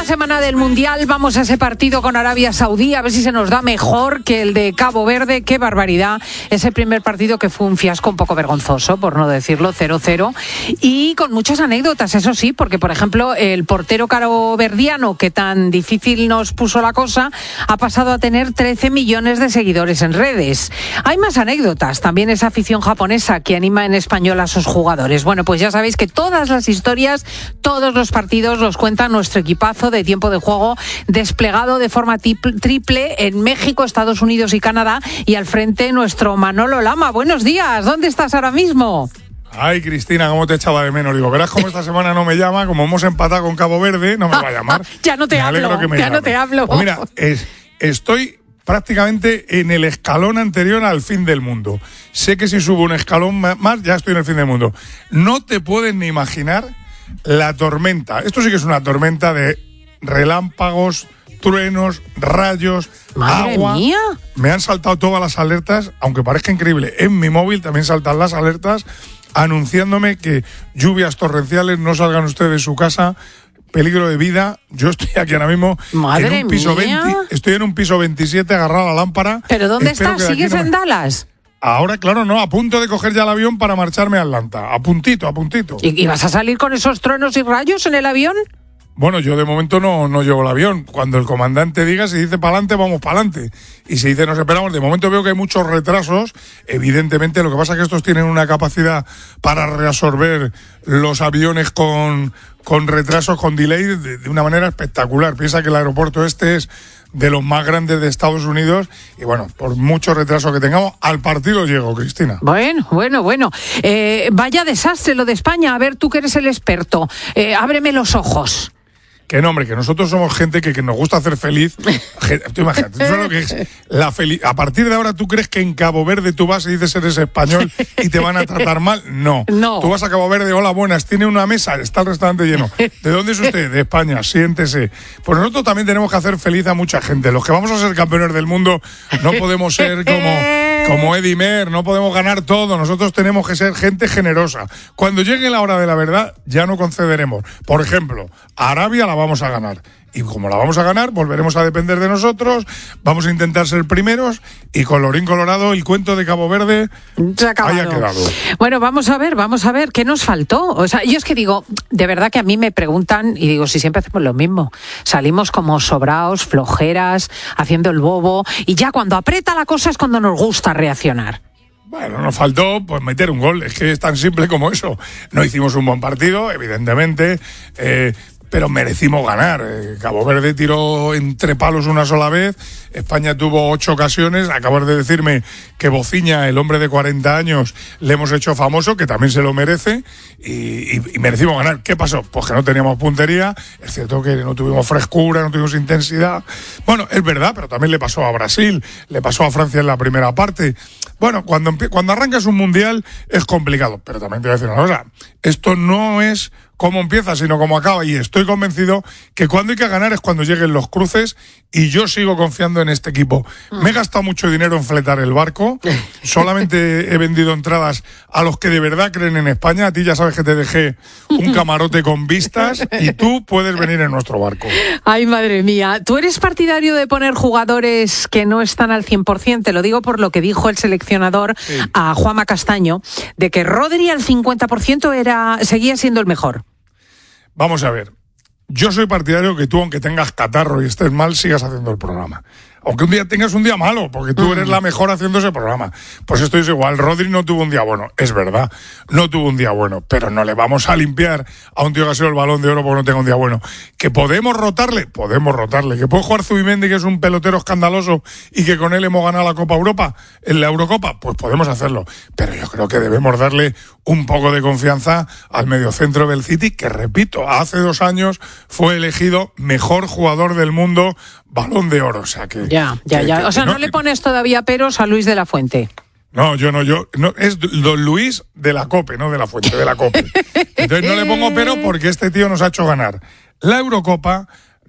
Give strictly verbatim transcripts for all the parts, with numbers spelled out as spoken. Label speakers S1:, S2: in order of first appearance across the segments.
S1: semana del Mundial, vamos a ese partido con Arabia Saudí, a ver si se nos da mejor que el de Cabo Verde. ¡Qué barbaridad! Ese primer partido que fue un fiasco un poco vergonzoso, por no decirlo, cero cero. Y con muchas anécdotas, eso sí, porque, por ejemplo, el portero caboverdiano, que tan difícil nos puso la cosa, ha pasado a tener trece millones de seguidores en redes. Hay más anécdotas, también esa afición japonesa que anima en español a sus jugadores. Bueno, pues ya sabéis que todas las historias, todos los partidos los cuenta nuestro equipazo de Tiempo de Juego, desplegado de forma triple en México, Estados Unidos y Canadá, y al frente nuestro Manolo Lama. Buenos días, ¿dónde estás ahora mismo?
S2: Ay, Cristina, cómo te echaba de menos. Digo, verás cómo esta semana no me llama, como hemos empatado con Cabo Verde, no me va a llamar.
S1: ya no te
S2: me
S1: hablo,
S2: que me
S1: ya
S2: llame.
S1: no te hablo.
S2: Pues mira, es, estoy prácticamente en el escalón anterior al fin del mundo. Sé que si subo un escalón más, ya estoy en el fin del mundo. No te puedes ni imaginar la tormenta. Esto sí que es una tormenta de relámpagos, truenos, rayos,
S1: ¡Madre
S2: agua.
S1: mía!
S2: Me han saltado todas las alertas, aunque parezca increíble. En mi móvil también saltan las alertas anunciándome que lluvias torrenciales, no salgan ustedes de su casa, peligro de vida. Yo estoy aquí ahora mismo
S1: ¡Madre
S2: en un piso
S1: mía!
S2: veinte, estoy en un piso veintisiete agarrado a la lámpara.
S1: ¿Pero dónde
S2: Espero
S1: estás?
S2: que de aquí
S1: ¿Sigues
S2: no me-
S1: en Dallas?
S2: Ahora, claro, no, a punto de coger ya el avión para marcharme a Atlanta. A puntito, a puntito.
S1: ¿Y, y vas a salir con esos truenos y rayos en el avión?
S2: Bueno, yo de momento no, no llevo el avión. Cuando el comandante diga, si dice para adelante, vamos para adelante. Y si dice nos esperamos, de momento veo que hay muchos retrasos. Evidentemente, lo que pasa es que estos tienen una capacidad para reabsorber los aviones con, con retrasos, con delay, de, de una manera espectacular. Piensa que el aeropuerto este es de los más grandes de Estados Unidos y bueno, por mucho retraso que tengamos, al partido llego, Cristina.
S1: Bueno, bueno, bueno. Eh, vaya desastre lo de España. A ver, tú que eres el experto, eh, ábreme los ojos.
S2: Que no, hombre, que nosotros somos gente que, que nos gusta hacer feliz. Gente, tú imagínate, tú sabes lo que es la feliz. A partir de ahora, ¿tú crees que en Cabo Verde tú vas y dices eres español y te van a tratar mal? No.
S1: No.
S2: Tú vas a Cabo Verde, hola, buenas, tiene una mesa, está el restaurante lleno. ¿De dónde es usted? De España, siéntese. Pues nosotros también tenemos que hacer feliz a mucha gente. Los que vamos a ser campeones del mundo no podemos ser como, como Eddie Mer, no podemos ganar todo. Nosotros tenemos que ser gente generosa. Cuando llegue la hora de la verdad, ya no concederemos. Por ejemplo, a Arabia la vamos a ganar. Y como la vamos a ganar, volveremos a depender de nosotros, vamos a intentar ser primeros y colorín colorado, el cuento de Cabo Verde
S1: Se ha acabado.
S2: haya quedado.
S1: Bueno, vamos a ver, vamos a ver, ¿qué nos faltó? O sea, yo es que digo, de verdad que a mí me preguntan y digo, si siempre hacemos lo mismo, salimos como sobraos, flojeras, haciendo el bobo y ya cuando aprieta la cosa es cuando nos gusta reaccionar.
S2: Bueno, nos faltó pues meter un gol, es que es tan simple como eso. No hicimos un buen partido, evidentemente, eh, pero merecimos ganar. Eh, Cabo Verde tiró entre palos una sola vez, España tuvo ocho ocasiones, acabas de decirme que Bociña, el hombre de cuarenta años, le hemos hecho famoso, que también se lo merece, y, y, y merecimos ganar. ¿Qué pasó? Pues que no teníamos puntería, es cierto que no tuvimos frescura, no tuvimos intensidad. Bueno, es verdad, pero también le pasó a Brasil, le pasó a Francia en la primera parte. Bueno, cuando, cuando arrancas un mundial es complicado, pero también te voy a decir una cosa, esto no es cómo empieza, sino cómo acaba, y estoy convencido que cuando hay que ganar es cuando lleguen los cruces, y yo sigo confiando en este equipo. Me he gastado mucho dinero en fletar el barco, solamente he vendido entradas a los que de verdad creen en España. A ti ya sabes que te dejé un camarote con vistas y tú puedes venir en nuestro barco.
S1: Ay, madre mía, ¿tú eres partidario de poner jugadores que no están al cien por ciento? Te lo digo por lo que dijo el seleccionador sí. a Juanma Castaño, de que Rodri al cincuenta por ciento era, seguía siendo el mejor.
S2: Vamos a ver, yo soy partidario que tú, aunque tengas catarro y estés mal, sigas haciendo el programa. Aunque un día tengas un día malo, porque tú eres la mejor haciendo ese programa. Pues esto es igual, Rodri no tuvo un día bueno, es verdad, no tuvo un día bueno, pero no le vamos a limpiar a un tío que ha sido el Balón de Oro porque no tenga un día bueno. ¿Que podemos rotarle? Podemos rotarle. ¿Que puede jugar Zubimendi, que es un pelotero escandaloso y que con él hemos ganado la Copa Europa, en la Eurocopa? Pues podemos hacerlo. Pero yo creo que debemos darle un poco de confianza al mediocentro del City, que repito, hace dos años fue elegido mejor jugador del mundo, Balón de Oro, o sea que...
S1: Ya, ya,
S2: que,
S1: ya.
S2: que,
S1: o sea, no, no le pones todavía peros a Luis de la Fuente.
S2: No, yo no, yo... no es don Luis de la Cope, no de la Fuente, de la Cope. Entonces no le pongo pero porque este tío nos ha hecho ganar la Eurocopa,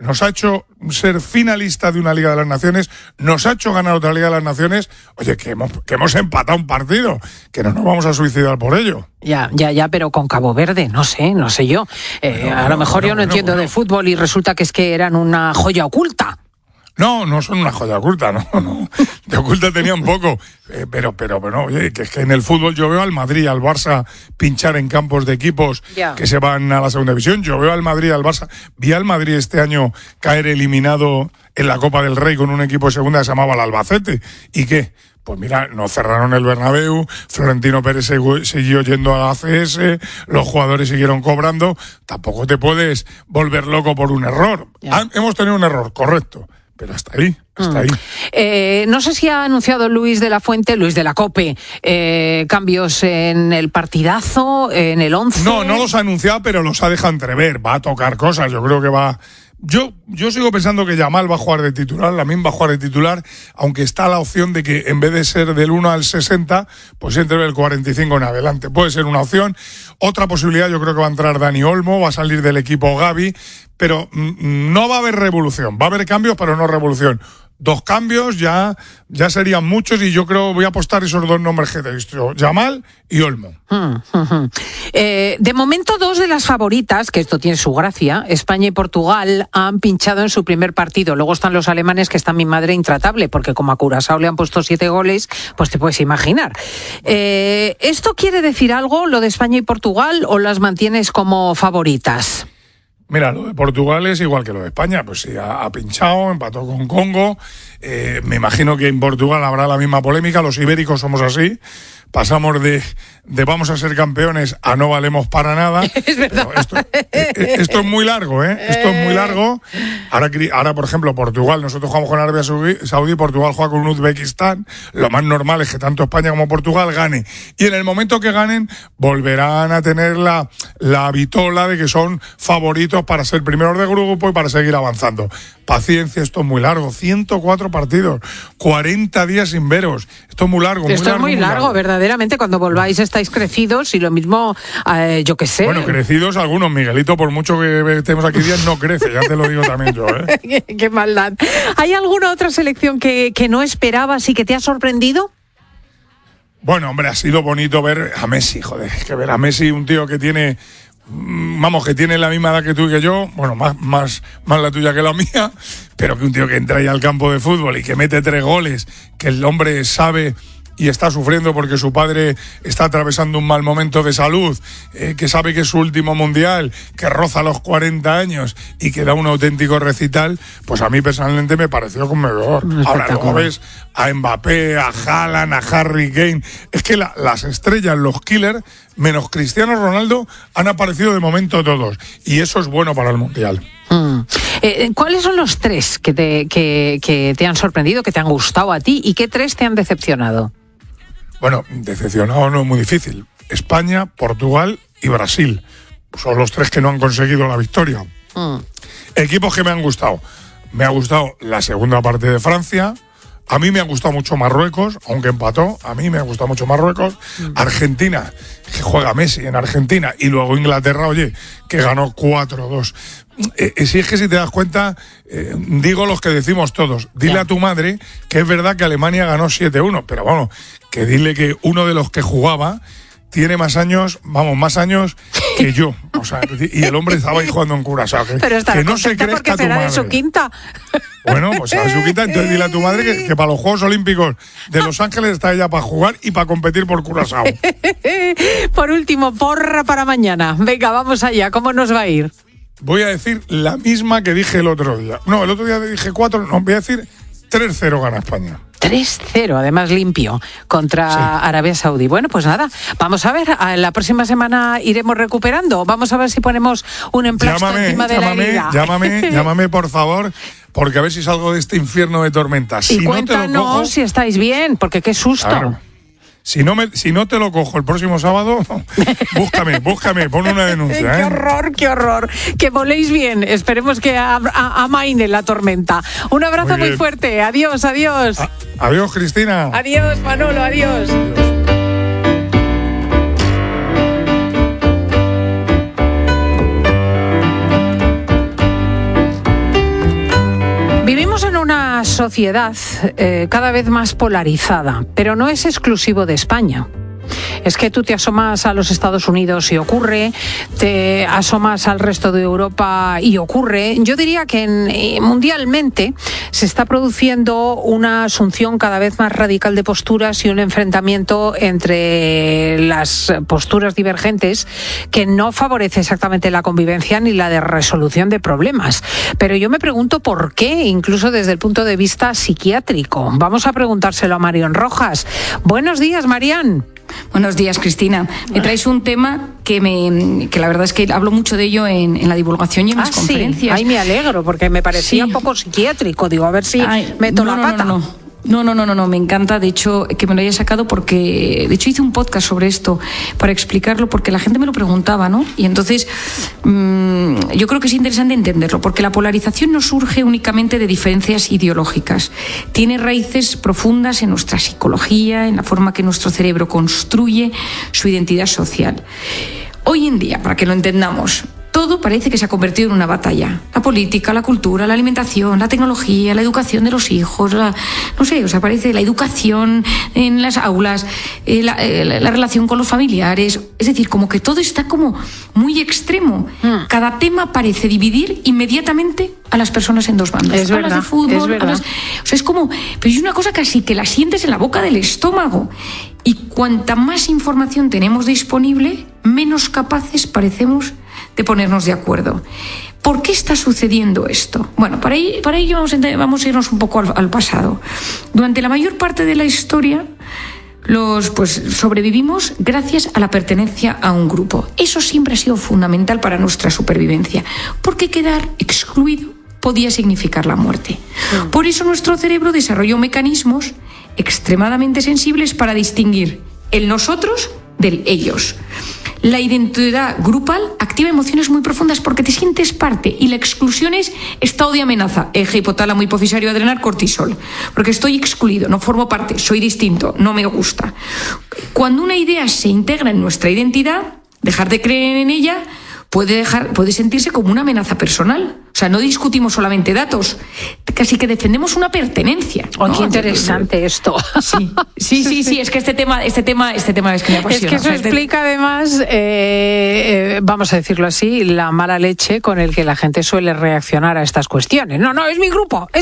S2: nos ha hecho ser finalista de una Liga de las Naciones, nos ha hecho ganar otra Liga de las Naciones, oye, que hemos, que hemos empatado un partido, que no nos vamos a suicidar por ello.
S1: Ya, ya, ya, pero con Cabo Verde, no sé, no sé yo. Eh, bueno, a lo mejor bueno, yo no bueno, entiendo bueno. de fútbol y resulta que es que eran una joya oculta.
S2: No, no son una joya oculta, no, no. De oculta tenía un poco. Eh, pero, pero, bueno, oye, que es que en el fútbol yo veo al Madrid, al Barça pinchar en campos de equipos yeah. que se van a la segunda división. Yo veo al Madrid, al Barça. Vi al Madrid este año caer eliminado en la Copa del Rey con un equipo de segunda que se llamaba el Albacete. ¿Y qué? Pues mira, no cerraron el Bernabéu, Florentino Pérez siguió yendo a la A C S, los jugadores siguieron cobrando. Tampoco te puedes volver loco por un error. Yeah. Ah, hemos tenido un error, correcto. Pero hasta ahí, hasta ahí.
S1: Eh, no sé si ha anunciado Luis de la Fuente, Luis de la Cope, eh, cambios en el partidazo, en el once.
S2: No, no los ha anunciado, pero los ha dejado entrever. Va a tocar cosas, yo creo que va... Yo, yo sigo pensando que Yamal va a jugar de titular, Lamine va a jugar de titular, aunque está la opción de que en vez de ser del uno al sesenta, pues entre del cuarenta y cinco en adelante. Puede ser una opción. Otra posibilidad, yo creo que va a entrar Dani Olmo, va a salir del equipo Gavi, pero mm, no va a haber revolución. Va a haber cambios, pero no revolución. Dos cambios ya, ya serían muchos y yo creo voy a apostar esos dos nombres que te he visto, Yamal y Olmo.
S1: Hmm, hmm, hmm. Eh, de momento dos de las favoritas, que esto tiene su gracia, España y Portugal, han pinchado en su primer partido. Luego están los alemanes, que están mi madre intratable, porque como a Curazao le han puesto siete goles, pues te puedes imaginar. Eh, ¿Esto quiere decir algo, lo de España y Portugal, o las mantienes como favoritas?
S2: Mira, lo de Portugal es igual que lo de España, pues sí, ha, ha pinchado, empató con Congo, eh, me imagino que en Portugal habrá la misma polémica, los ibéricos somos así, pasamos de, de vamos a ser campeones a no valemos para nada.
S1: Es verdad.
S2: Esto, eh, esto es muy largo, ¿eh? Esto es muy largo. Ahora, ahora, por ejemplo, Portugal, nosotros jugamos con Arabia Saudí, Portugal juega con Uzbekistán. Lo más normal es que tanto España como Portugal gane. Y en el momento que ganen, volverán a tener la, la vitola de que son favoritos para ser primeros de grupo y para seguir avanzando. Paciencia, esto es muy largo. ciento cuatro partidos, cuarenta días sin veros. Esto es muy largo, muy
S1: esto
S2: largo.
S1: Esto es muy largo, largo, verdaderamente. Cuando volváis estáis crecidos y lo mismo, eh, yo qué sé.
S2: Bueno, crecidos algunos, Miguelito, por mucho que estemos aquí días, no crece, ya te lo digo también yo, ¿eh?
S1: qué, qué maldad. ¿Hay alguna otra selección que, que no esperabas y que te ha sorprendido?
S2: Bueno, hombre, ha sido bonito ver a Messi, joder, que ver a Messi, un tío que tiene... Vamos, que tiene la misma edad que tú y que yo, bueno, más, más, más la tuya que la mía, pero que un tío que entra ahí al campo de fútbol y que mete tres goles, que el hombre sabe y está sufriendo porque su padre está atravesando un mal momento de salud, eh, que sabe que es su último mundial, que roza los cuarenta años y que da un auténtico recital, pues a mí personalmente me pareció conmovedor. Ahora luego ves a Mbappé, a Haaland, a Harry Kane, es que la, las estrellas, los killers, menos Cristiano Ronaldo, han aparecido de momento todos, y eso es bueno para el mundial.
S1: Mm. Eh, ¿Cuáles son los tres que te, que, que te han sorprendido, que te han gustado a ti, y qué tres te han decepcionado?
S2: Bueno, decepcionado no es muy difícil. España, Portugal y Brasil. Son los tres que no han conseguido la victoria. Mm. Equipos que me han gustado. Me ha gustado la segunda parte de Francia. A mí me ha gustado mucho Marruecos, aunque empató. A mí me ha gustado mucho Marruecos. Mm. Argentina, que juega Messi en Argentina. Y luego Inglaterra, oye, que ganó cuatro dos. Eh, si es que si te das cuenta, eh, digo los que decimos todos, dile yeah. a tu madre que es verdad que Alemania ganó siete uno, pero vamos, que dile que uno de los que jugaba tiene más años, vamos, más años que yo. O sea, y el hombre estaba ahí jugando en Curazao. Que,
S1: pero
S2: que no se crezca tu madre.
S1: De su quinta.
S2: Bueno, pues a su quinta, entonces dile a tu madre que, que para los Juegos Olímpicos de Los Ángeles está ella para jugar y para competir por Curazao.
S1: Por último, porra para mañana. Venga, vamos allá. ¿Cómo nos va a ir?
S2: Voy a decir la misma que dije el otro día. No, el otro día dije cuatro, no, voy a decir tres cero gana España.
S1: tres cero, además limpio, contra sí. Arabia Saudí. Bueno, pues nada, vamos a ver, la próxima semana iremos recuperando. Vamos a ver si ponemos un emplasto
S2: llámame,
S1: encima de
S2: llámame,
S1: la herida.
S2: Llámame, llámame, por favor, porque a ver si salgo de este infierno de tormentas.
S1: Y
S2: si
S1: cuéntanos
S2: no te lo cojo,
S1: si estáis bien, porque qué susto.
S2: Claro. Si no, me, si no te lo cojo el próximo sábado, búscame, búscame, pon una denuncia.
S1: Qué
S2: ¿eh?
S1: horror, qué horror. Que voléis bien. Esperemos que a, a, amaine la tormenta. Un abrazo muy, muy fuerte. Adiós, adiós.
S2: A, adiós, Cristina.
S1: Adiós, Manolo, adiós. adiós. una sociedad eh, cada vez más polarizada, pero no es exclusivo de España. Es que tú te asomas a los Estados Unidos y ocurre, te asomas al resto de Europa y ocurre. Yo diría que en, eh, mundialmente se está produciendo una asunción cada vez más radical de posturas y un enfrentamiento entre las posturas divergentes que no favorece exactamente la convivencia ni la de resolución de problemas. Pero yo me pregunto por qué, incluso desde el punto de vista psiquiátrico. Vamos a preguntárselo a Marian Rojas. Buenos días, Marian.
S3: Buenos días, Cristina. Me traes un tema que me que la verdad es que hablo mucho de ello en, en la divulgación y en
S1: ah,
S3: las conferencias.
S1: Sí. Ay, me alegro, porque me parecía sí. un poco psiquiátrico. Digo, a ver si Ay, meto
S3: no,
S1: la
S3: no,
S1: pata.
S3: No, no, no. No, no, no, no, no, me encanta, de hecho, que me lo haya sacado porque, de hecho, hice un podcast sobre esto para explicarlo porque la gente me lo preguntaba, ¿no? Y entonces, mmm, yo creo que es interesante entenderlo porque la polarización no surge únicamente de diferencias ideológicas, tiene raíces profundas en nuestra psicología, en la forma que nuestro cerebro construye su identidad social. Hoy en día, para que lo entendamos, todo parece que se ha convertido en una batalla. La política, la cultura, la alimentación, la tecnología, la educación de los hijos, la, no sé, o sea, parece la educación en las aulas, eh, la, eh, la relación con los familiares. Es decir, como que todo está como muy extremo. Mm. Cada tema parece dividir inmediatamente a las personas en dos bandos.
S1: Es verdad,
S3: de fútbol,
S1: es verdad.
S3: Hablas, o sea, es como, pero es una cosa casi que la sientes en la boca del estómago. Y cuanta más información tenemos disponible, menos capaces parecemos de ponernos de acuerdo. ¿Por qué está sucediendo esto? Bueno, para ello, para ello vamos, a, vamos a irnos un poco al, al pasado. Durante la mayor parte de la historia, los pues sobrevivimos gracias a la pertenencia a un grupo. Eso siempre ha sido fundamental para nuestra supervivencia, porque quedar excluido podía significar la muerte. Sí. Por eso nuestro cerebro desarrolló mecanismos extremadamente sensibles para distinguir el nosotros del ellos. La identidad grupal activa emociones muy profundas porque te sientes parte y la exclusión es estado de amenaza, eje hipotálamo hipofisario adrenal cortisol, porque estoy excluido, no formo parte, soy distinto, no me gusta. Cuando una idea se integra en nuestra identidad, dejar de creer en ella puede dejar, puede sentirse como una amenaza personal. O sea, no discutimos solamente datos, casi que defendemos una pertenencia.
S1: Oh, ¿no? Qué interesante esto.
S3: Sí, sí, sí, sí, es que este tema, este tema, este tema es que me apasiona.
S1: Es que eso o sea, explica este... además, eh, eh, vamos a decirlo así, la mala leche con el que la gente suele reaccionar a estas cuestiones. No, no, es mi grupo. Es